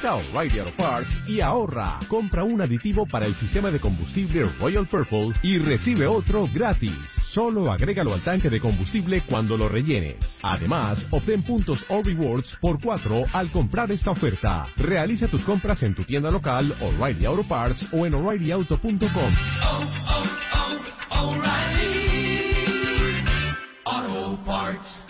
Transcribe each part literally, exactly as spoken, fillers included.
Visita O'Reilly Auto Parts y ahorra. Compra un aditivo para el sistema de combustible Royal Purple y recibe otro gratis. Solo agrégalo al tanque de combustible cuando lo rellenes. Además, obtén puntos o rewards por cuatro al comprar esta oferta. Realiza tus compras en tu tienda local, O'Reilly Auto Parts o en O'Reilly Auto punto com. Oh, oh, oh, O'Reilly Auto Parts.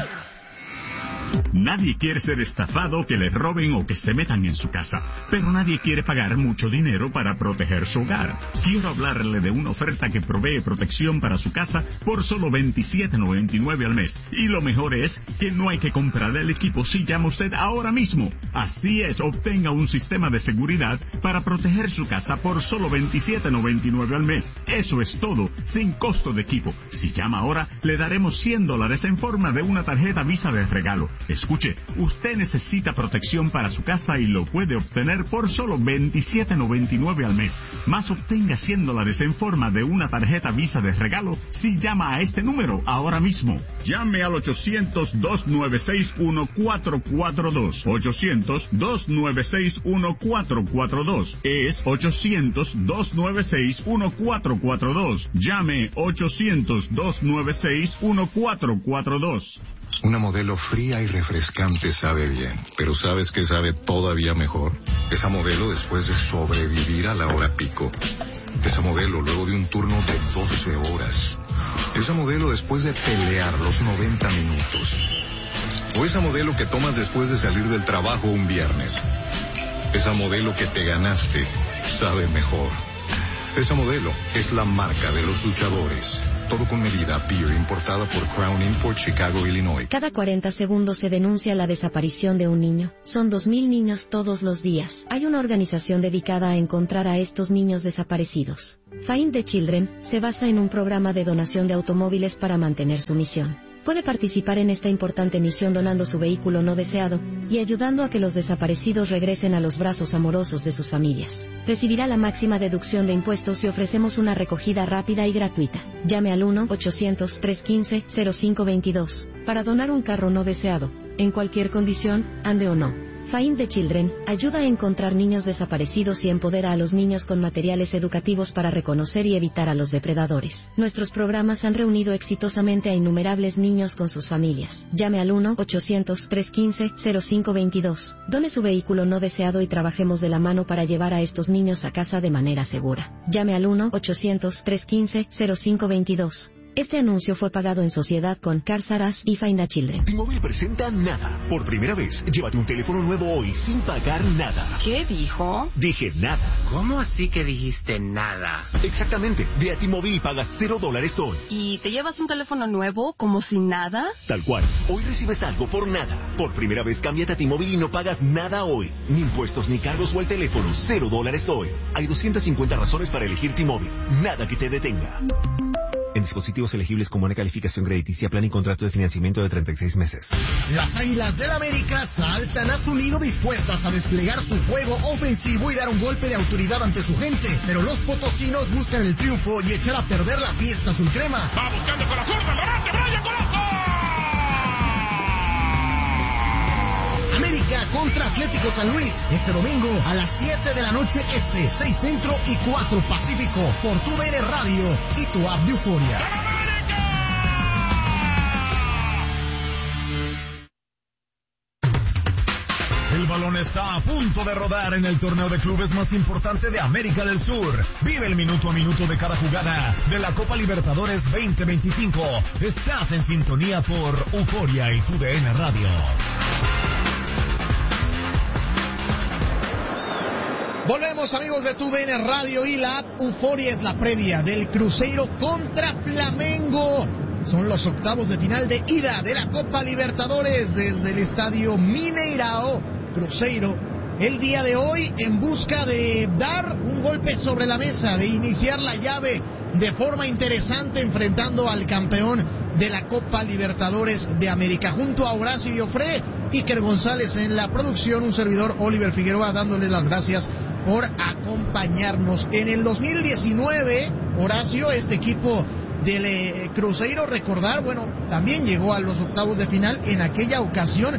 Nadie quiere ser estafado, que le roben o que se metan en su casa, pero nadie quiere pagar mucho dinero para proteger su hogar. Quiero hablarle de una oferta que provee protección para su casa por solo veintisiete noventa y nueve al mes. Y lo mejor es que no hay que comprar el equipo si llama usted ahora mismo. Así es, obtenga un sistema de seguridad para proteger su casa por solo veintisiete noventa y nueve al mes. Eso es todo, sin costo de equipo. Si llama ahora, le daremos cien dólares en forma de una tarjeta Visa de regalo. Escuche, usted necesita protección para su casa y lo puede obtener por solo veintisiete noventa y nueve al mes. Más obtenga cien dólares en forma de una tarjeta Visa de regalo si llama a este número ahora mismo. Llame al ochocientos, dos nueve seis, uno cuatro cuatro dos. ochocientos, dos nueve seis, uno cuatro cuatro dos. Es ochocientos, dos nueve seis, uno cuatro cuatro dos. Llame ochocientos, dos nueve seis, uno cuatro cuatro dos. Una Modelo fría y refrescante sabe bien, pero ¿sabes qué sabe todavía mejor? Esa Modelo después de sobrevivir a la hora pico. Esa Modelo luego de un turno de doce horas. Esa Modelo después de pelear los noventa minutos. O esa Modelo que tomas después de salir del trabajo un viernes. Esa Modelo que te ganaste sabe mejor. Esa Modelo es la marca de los luchadores. Todo con medida, Beer, importada por Crown Import, Chicago, Illinois. Cada cuarenta segundos se denuncia la desaparición de un niño. Son dos mil niños todos los días. Hay una organización dedicada a encontrar a estos niños desaparecidos. Find the Children se basa en un programa de donación de automóviles para mantener su misión. Puede participar en esta importante misión donando su vehículo no deseado y ayudando a que los desaparecidos regresen a los brazos amorosos de sus familias. Recibirá la máxima deducción de impuestos y ofrecemos una recogida rápida y gratuita. Llame al uno ochocientos, trescientos quince, cero cinco veintidós para donar un carro no deseado, en cualquier condición, ande o no. Find the Children ayuda a encontrar niños desaparecidos y empodera a los niños con materiales educativos para reconocer y evitar a los depredadores. Nuestros programas han reunido exitosamente a innumerables niños con sus familias. Llame al uno ochocientos, trescientos quince, cero cinco veintidós. Done su vehículo no deseado y trabajemos de la mano para llevar a estos niños a casa de manera segura. Llame al uno ochocientos, trescientos quince, cero cinco veintidós. Este anuncio fue pagado en sociedad con Cars R Us y Find a Children. T-Mobile presenta Nada. Por primera vez, llévate un teléfono nuevo hoy sin pagar nada. ¿Qué dijo? Dije nada. ¿Cómo así que dijiste nada? Exactamente. Ve a T-Mobile y pagas cero dólares hoy. ¿Y te llevas un teléfono nuevo como sin nada? Tal cual. Hoy recibes algo por nada. Por primera vez, cámbiate a T-Mobile y no pagas nada hoy. Ni impuestos ni cargos o el teléfono. Cero dólares hoy. Hay doscientas cincuenta razones para elegir T-Mobile. Nada que te detenga. En dispositivos elegibles con buena calificación crediticia, plan y contrato de financiamiento de treinta y seis meses. Las Águilas del América saltan a su nido dispuestas a desplegar su juego ofensivo y dar un golpe de autoridad ante su gente. Pero los potosinos buscan el triunfo y echar a perder la fiesta azul crema. Va buscando con la zurda, el remate, Brian, golazo. América contra Atlético San Luis, este domingo a las siete de la noche este, seis Centro y cuatro Pacífico, por tu D N Radio y tu app de Euforia. El balón está a punto de rodar en el torneo de clubes más importante de América del Sur. Vive el minuto a minuto de cada jugada de la Copa Libertadores veinte veinticinco. Estás en sintonía por Euforia y tu D N Radio. Volvemos, amigos de tu D N Radio y la app Euforia. Es la previa del Cruzeiro contra Flamengo. Son los octavos de final de ida de la Copa Libertadores desde el estadio Mineirao. Cruzeiro el día de hoy en busca de dar un golpe sobre la mesa, de iniciar la llave de forma interesante enfrentando al campeón de la Copa Libertadores de América. Junto a Horacio Joffre, Iker González en la producción, un servidor Oliver Figueroa dándoles las gracias por acompañarnos. En el dos mil diecinueve, Horacio, este equipo del eh, Cruzeiro, recordar, bueno, también llegó a los octavos de final. En aquella ocasión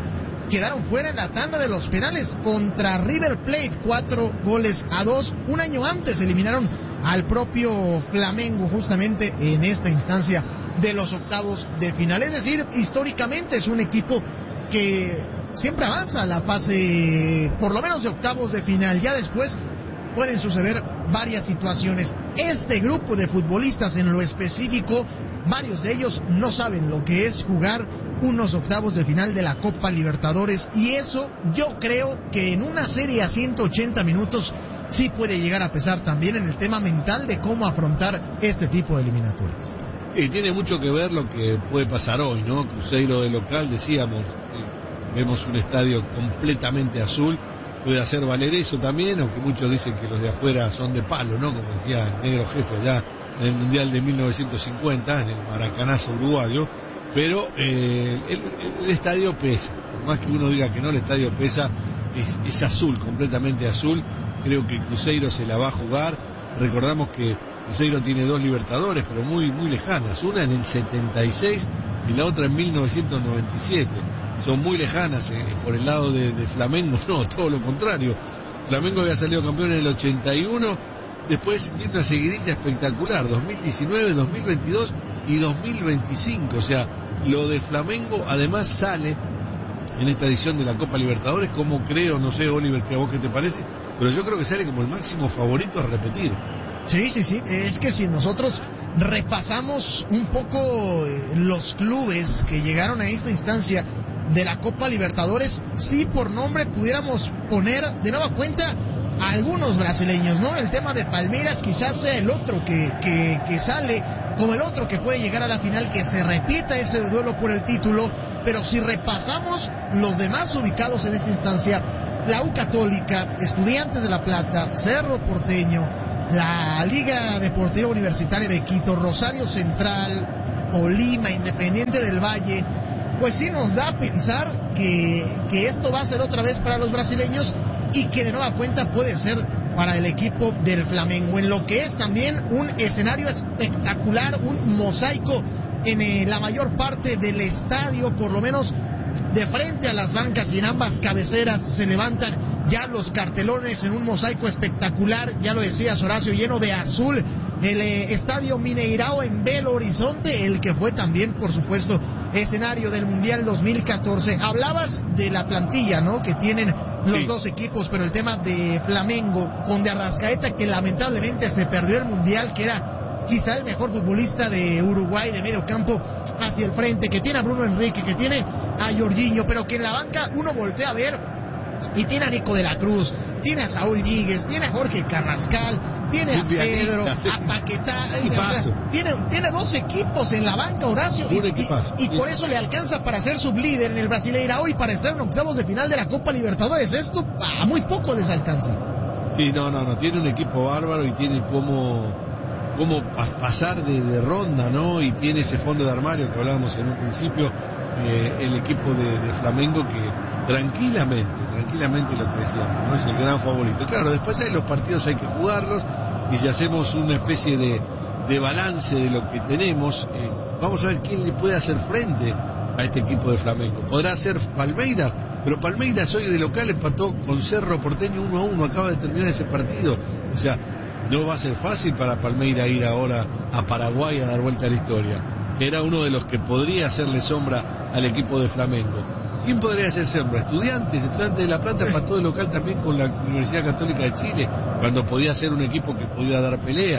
quedaron fuera en la tanda de los penales contra River Plate, cuatro goles a dos. Un año antes eliminaron al propio Flamengo justamente en esta instancia de los octavos de final. Es decir, históricamente es un equipo que siempre avanza a la fase, por lo menos de octavos de final. Ya después pueden suceder varias situaciones. Este grupo de futbolistas en lo específico, varios de ellos no saben lo que es jugar unos octavos de final de la Copa Libertadores, y eso yo creo que en una serie a ciento ochenta minutos sí puede llegar a pesar también en el tema mental de cómo afrontar este tipo de eliminatorias. Sí, tiene mucho que ver lo que puede pasar hoy, ¿no? Cruzeiro de local, decíamos, eh, vemos un estadio completamente azul, puede hacer valer eso también, aunque muchos dicen que los de afuera son de palo, ¿no? Como decía el negro jefe allá en el Mundial de mil novecientos cincuenta, en el Maracanazo uruguayo, pero eh, el, el estadio pesa, por más que uno diga que no, el estadio pesa, es, es azul, completamente azul. Creo que Cruzeiro se la va a jugar. Recordamos que Cruzeiro tiene dos Libertadores, pero muy muy lejanas, una en el setenta y seis y la otra en mil novecientos noventa y siete. Son muy lejanas, eh, por el lado de, de Flamengo, no, todo lo contrario. Flamengo había salido campeón en el ochenta y uno, después tiene una seguidilla espectacular, dos mil diecinueve, dos mil veintidós y dos mil veinticinco, o sea, lo de Flamengo además sale en esta edición de la Copa Libertadores, como creo, no sé, Oliver, ¿qué a vos qué te parece? Pero yo creo que sale como el máximo favorito a repetir. Sí, sí, sí, es que si nosotros repasamos un poco los clubes que llegaron a esta instancia de la Copa Libertadores, sí por nombre pudiéramos poner de nueva cuenta a algunos brasileños, ¿no? El tema de Palmeiras quizás sea el otro que, que, que sale, como el otro que puede llegar a la final, que se repita ese duelo por el título. Pero si repasamos los demás ubicados en esta instancia, la U Católica, Estudiantes de La Plata, Cerro Porteño, la Liga Deportiva Universitaria de Quito, Rosario Central, Tolima, Independiente del Valle, pues sí nos da a pensar que, que esto va a ser otra vez para los brasileños y que de nueva cuenta puede ser para el equipo del Flamengo, en lo que es también un escenario espectacular, un mosaico en eh, la mayor parte del estadio, por lo menos de frente a las bancas y en ambas cabeceras se levantan ya los cartelones en un mosaico espectacular, ya lo decías Horacio, lleno de azul, el eh, estadio Mineirao en Belo Horizonte, el que fue también, por supuesto, escenario del Mundial dos mil catorce. Hablabas de la plantilla, ¿no?, que tienen los sí. dos equipos, pero el tema de Flamengo, con de Arrascaeta, que lamentablemente se perdió el Mundial, que era quizá el mejor futbolista de Uruguay de medio campo hacia el frente, que tiene a Bruno Enrique, que tiene a Jorginho, pero que en la banca uno voltea a ver y tiene a Nico de la Cruz, tiene a Saúl Níguez, tiene a Jorge Carrascal, tiene a Pedro, a Paquetá, o sea, tiene, tiene dos equipos en la banca, Horacio, y, y, y por eso le alcanza para ser sublíder en el Brasileirao y para estar en octavos de final de la Copa Libertadores. Esto a muy poco les alcanza. Sí, no, no, no, tiene un equipo bárbaro y tiene como... cómo pasar de, de ronda, ¿no? Y tiene ese fondo de armario que hablábamos en un principio, eh, el equipo de, de Flamengo, que tranquilamente, tranquilamente lo que decíamos, ¿no? Es el gran favorito. Claro, después hay los partidos, hay que jugarlos, y si hacemos una especie de, de balance de lo que tenemos, eh, vamos a ver quién le puede hacer frente a este equipo de Flamengo. Podrá ser Palmeiras, pero Palmeiras hoy de local empató con Cerro Porteño uno a uno, acaba de terminar ese partido, o sea, no va a ser fácil para Palmeiras ir ahora a Paraguay a dar vuelta a la historia. Era uno de los que podría hacerle sombra al equipo de Flamengo. ¿Quién podría hacer sombra? Estudiantes, Estudiantes de La Plata empató de local también con la Universidad Católica de Chile, cuando podía ser un equipo que podía dar pelea.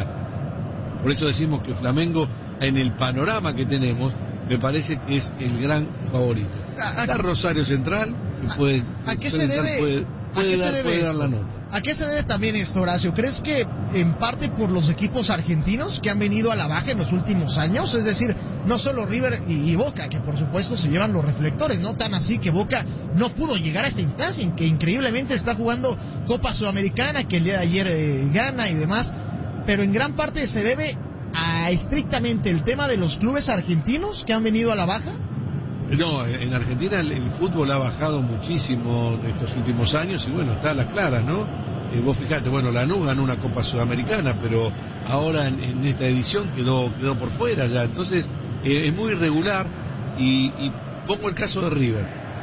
Por eso decimos que Flamengo, en el panorama que tenemos, me parece que es el gran favorito. Está Rosario Central, que puede, ¿A, a qué se debe? puede, puede, ¿A qué dar, se debe puede dar la esto? nota. ¿A qué se debe también esto, Horacio? ¿Crees que en parte por los equipos argentinos que han venido a la baja en los últimos años? Es decir, no solo River y, y Boca, que por supuesto se llevan los reflectores, no tan así que Boca no pudo llegar a esta instancia, en que increíblemente está jugando Copa Sudamericana, que el día de ayer eh, gana y demás, pero en gran parte se debe a estrictamente el tema de los clubes argentinos que han venido a la baja. No, en Argentina el, el fútbol ha bajado muchísimo estos últimos años y bueno, está a las claras, ¿no? Eh, vos fijate, bueno, Lanús ganó una Copa Sudamericana, pero ahora en, en esta edición quedó quedó por fuera ya, entonces eh, es muy irregular y, y pongo el caso de River.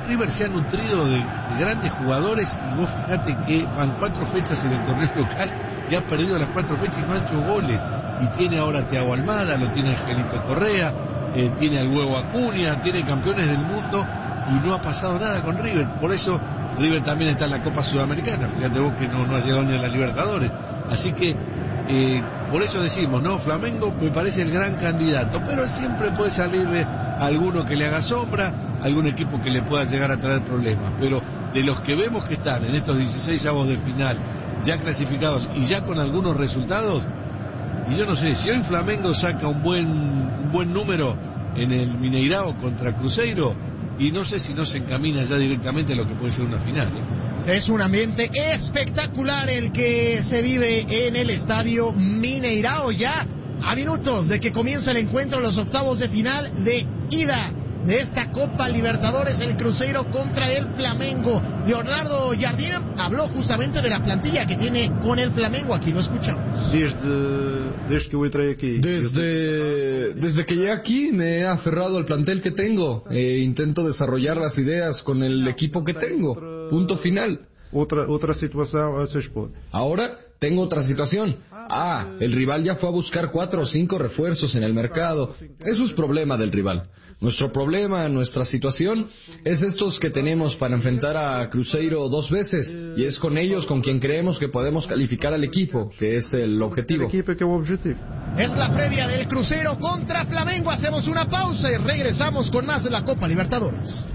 River se ha nutrido de, de grandes jugadores y vos fíjate que van cuatro fechas en el torneo local y ha perdido las cuatro fechas y no ha hecho goles. Y tiene ahora a Thiago Almada, lo tiene Angelito Correa, eh, tiene al Huevo Acuña, tiene campeones del mundo y no ha pasado nada con River. Por eso River también está en la Copa Sudamericana. Fíjate vos que no, no ha llegado ni a la Libertadores. Así que eh, por eso decimos, ¿no? Flamengo me parece el gran candidato, pero siempre puede salir de alguno que le haga sombra, algún equipo que le pueda llegar a traer problemas. Pero de los que vemos que están en estos dieciséis avos de final, ya clasificados y ya con algunos resultados, y yo no sé, si hoy Flamengo saca un buen, un buen número en el Mineirao contra Cruzeiro, y no sé si no se encamina ya directamente a lo que puede ser una final, ¿eh? Es un ambiente espectacular el que se vive en el estadio Mineirao, ya a minutos de que comienza el encuentro, los octavos de final de ida de esta Copa Libertadores, el Cruzeiro contra el Flamengo. Leonardo Jardim habló justamente de la plantilla que tiene con el Flamengo, aquí lo escuchamos. Desde, desde que voy a traer aquí. Desde, desde que llegué aquí me he aferrado al plantel que tengo e intento desarrollar las ideas con el equipo que tengo. Punto final. Otra, otra situación, ahora tengo otra situación. Ah, el rival ya fue a buscar cuatro o cinco refuerzos en el mercado. Eso es problema del rival. Nuestro problema, nuestra situación, es estos que tenemos para enfrentar a Cruzeiro dos veces, y es con ellos con quien creemos que podemos calificar al equipo, que es el objetivo. Es la previa del Cruzeiro contra Flamengo. Hacemos una pausa y regresamos con más de la Copa Libertadores.